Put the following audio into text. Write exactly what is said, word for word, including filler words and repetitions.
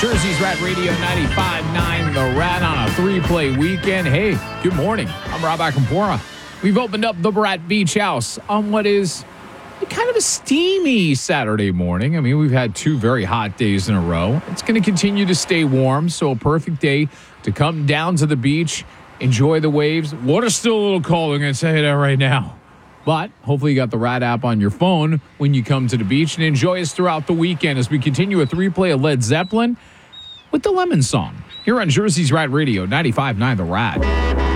Jersey's Rat Radio ninety-five point nine, The Rat on a three-play weekend. Hey, good morning. I'm Rob Akampora. We've opened up the Brat Beach House on what is kind of a steamy Saturday morning. I mean, we've had two very hot days in a row. It's going to continue to stay warm, so a perfect day to come down to the beach, enjoy the waves. Water's still a little cold, I'm going to tell you that right now. But hopefully you got the Rat app on your phone when you come to the beach, and enjoy us throughout the weekend as we continue a three-play of Led Zeppelin with the Lemon Song here on Jersey's Rat Radio ninety-five point nine, The Rat.